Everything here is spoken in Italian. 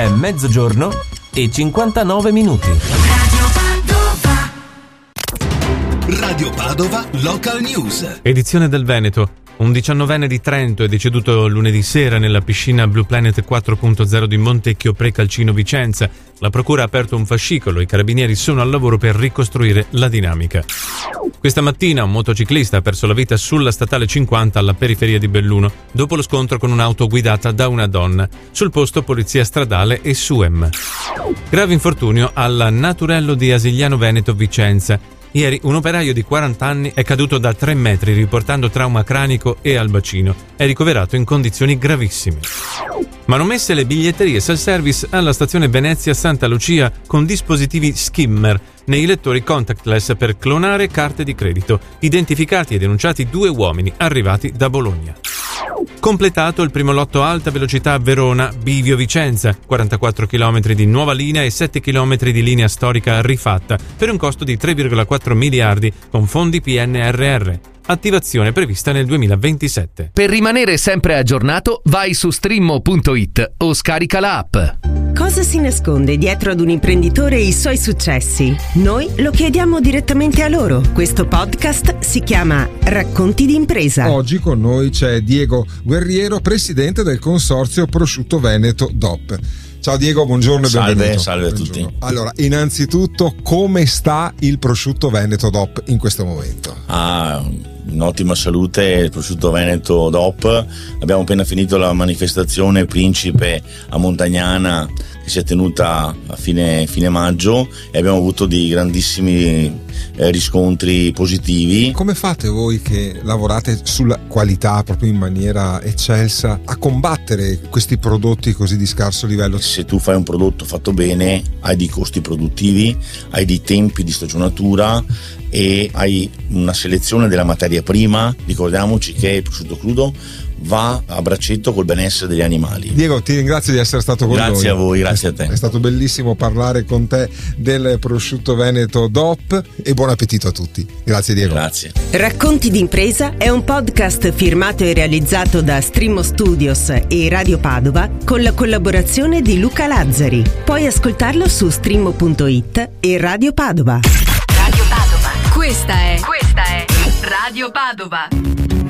È mezzogiorno e 59 minuti. Radio Padova Local News. Edizione del Veneto. Un 19enne di Trento è deceduto lunedì sera nella piscina Blue Planet 4.0 di Montecchio Precalcino Vicenza. La procura ha aperto un fascicolo e i carabinieri sono al lavoro per ricostruire la dinamica. Questa mattina un motociclista ha perso la vita sulla statale 50 alla periferia di Belluno, dopo lo scontro con un'auto guidata da una donna. Sul posto polizia stradale e SUEM. Grave infortunio alla Naturello di Asigliano Veneto Vicenza. Ieri un operaio di 40 anni è caduto da 3 metri riportando trauma cranico e al bacino. È ricoverato in condizioni gravissime. Manomesse le biglietterie self-service alla stazione Venezia Santa Lucia con dispositivi skimmer nei lettori contactless per clonare carte di credito. Identificati e denunciati 2 uomini arrivati da Bologna. Completato il primo lotto alta velocità Verona-Bivio Vicenza, 44 km di nuova linea e 7 km di linea storica rifatta per un costo di 3,4 miliardi con fondi PNRR. Attivazione prevista nel 2027. Per rimanere sempre aggiornato, vai su streammo.it o scarica la app. Cosa si nasconde dietro ad un imprenditore e i suoi successi? Noi lo chiediamo direttamente a loro. Questo podcast si chiama Racconti di impresa. Oggi con noi c'è Diego Guerriero, presidente del consorzio Prosciutto Veneto DOP. Ciao Diego, buongiorno e benvenuto. Salve a tutti. Allora, innanzitutto, come sta il Prosciutto Veneto DOP in questo momento? In ottima salute il Prosciutto Veneto DOP. Abbiamo appena finito la manifestazione Principe a Montagnana che si è tenuta a fine maggio e abbiamo avuto dei grandissimi riscontri positivi. Come fate voi che lavorate sulla qualità proprio in maniera eccelsa a combattere questi prodotti così di scarso livello? Se tu fai un prodotto fatto bene hai dei costi produttivi, hai dei tempi di stagionatura e hai una selezione della materia prima. Ricordiamoci che il prosciutto crudo va a braccetto col benessere degli animali. Diego, ti ringrazio di essere stato con noi. Grazie a voi, grazie a te. È stato bellissimo parlare con te del Prosciutto Veneto DOP e buon appetito a tutti. Grazie Diego. Grazie. Racconti d'impresa è un podcast firmato e realizzato da Streammo Studios e Radio Padova con la collaborazione di Luca Lazzari. Puoi ascoltarlo su streammo.it e Radio Padova. Radio Padova. Questa è Radio Padova.